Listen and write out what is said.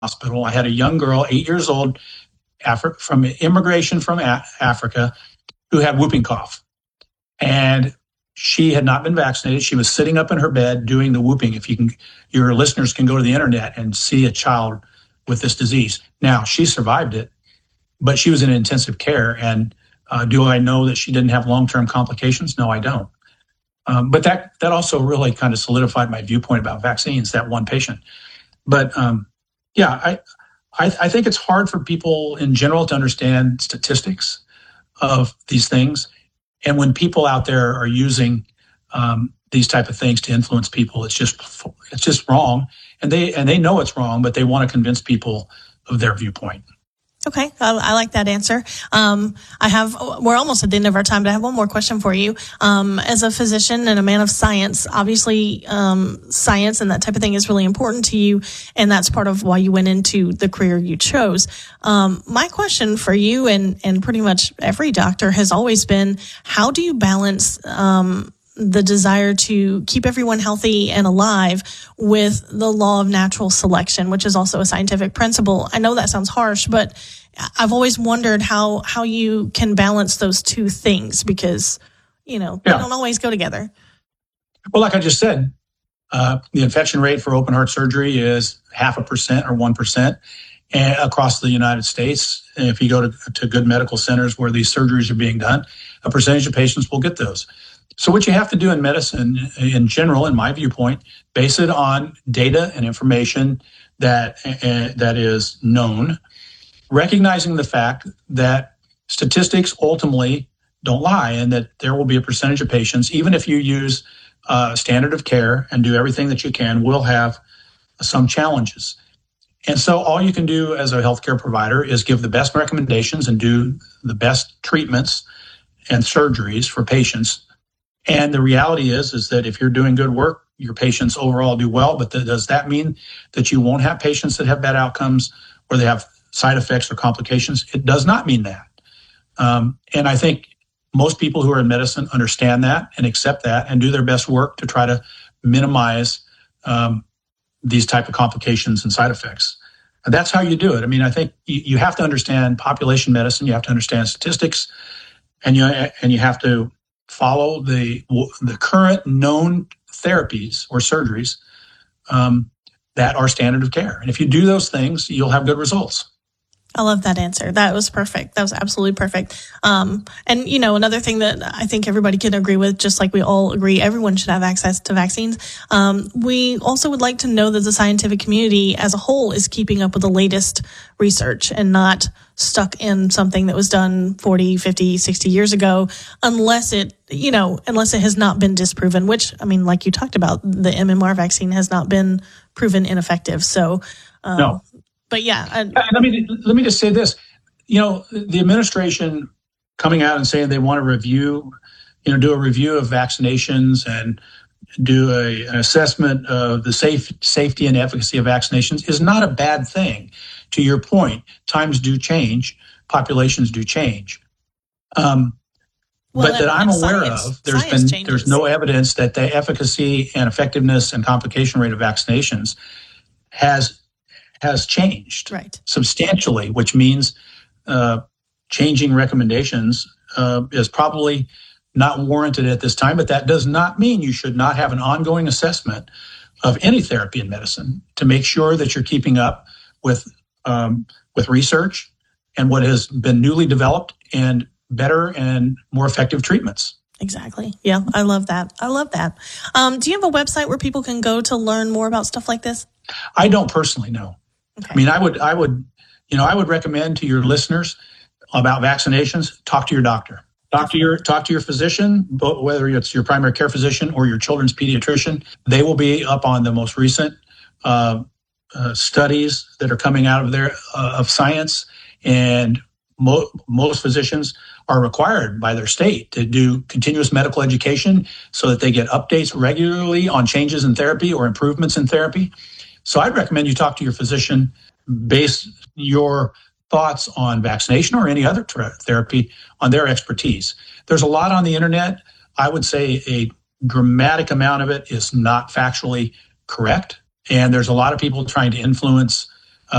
hospital. I had a young girl, 8 years old, from immigration from Africa, who had whooping cough. And she had not been vaccinated. She was sitting up in her bed doing the whooping. Your listeners can go to the internet and see a child with this disease. Now, she survived it, but she was in intensive care. And do I know that she didn't have long-term complications? No, I don't. But that also really kind of solidified my viewpoint about vaccines, that one patient. But I think it's hard for people in general to understand statistics of these things. And when people out there are using these type of things to influence people, it's just wrong. And they know it's wrong, but they want to convince people of their viewpoint. Okay, I like that answer. We're almost at the end of our time, but I have one more question for you. As a physician and a man of science, obviously, science and that type of thing is really important to you, and that's part of why you went into the career you chose. My question for you and pretty much every doctor has always been, how do you balance, the desire to keep everyone healthy and alive with the law of natural selection, which is also a scientific principle? I know that sounds harsh, but I've always wondered how you can balance those two things, because, they don't always go together. Well, like I just said, the infection rate for open heart surgery is 0.5% or 1% across the United States. And if you go to good medical centers where these surgeries are being done, a percentage of patients will get those. So what you have to do in medicine in general, in my viewpoint, base it on data and information that is known, recognizing the fact that statistics ultimately don't lie, and that there will be a percentage of patients, even if you use standard of care and do everything that you can, will have some challenges. And so all you can do as a healthcare provider is give the best recommendations and do the best treatments and surgeries for patients. And the reality is that if you're doing good work, your patients overall do well. But does that mean that you won't have patients that have bad outcomes or they have side effects or complications? It does not mean that. And I think most people who are in medicine understand that and accept that and do their best work to try to minimize these type of complications and side effects. And that's how you do it. I mean, I think you have to understand population medicine. You have to understand statistics, and you have to follow the current known therapies or surgeries that are standard of care. And if you do those things, you'll have good results. I love that answer. That was perfect. That was absolutely perfect. And, another thing that I think everybody can agree with, just like we all agree everyone should have access to vaccines, we also would like to know that the scientific community as a whole is keeping up with the latest research and not stuck in something that was done 40, 50, 60 years ago, unless it has not been disproven, which, like you talked about, the MMR vaccine has not been proven ineffective. So, no. But yeah. Let me just say this. The administration coming out and saying they want to review, do a review of vaccinations and do an assessment of the safety and efficacy of vaccinations is not a bad thing. To your point, times do change, populations do change. But that I'm aware of, there's no evidence that the efficacy and effectiveness and complication rate of vaccinations has changed substantially, which means changing recommendations is probably not warranted at this time. But that does not mean you should not have an ongoing assessment of any therapy in medicine to make sure that you're keeping up with research and what has been newly developed and better and more effective treatments. Exactly. Yeah, I love that. Do you have a website where people can go to learn more about stuff like this? I don't personally know. Okay. I would recommend to your listeners about vaccinations, talk to your doctor. Talk to your physician, whether it's your primary care physician or your children's pediatrician. They will be up on the most recent studies that are coming out of of science, and most physicians are required by their state to do continuous medical education so that they get updates regularly on changes in therapy or improvements in therapy. So I'd recommend you talk to your physician, base your thoughts on vaccination or any other therapy on their expertise. There's a lot on the internet. I would say a dramatic amount of it is not factually correct. And there's a lot of people trying to influence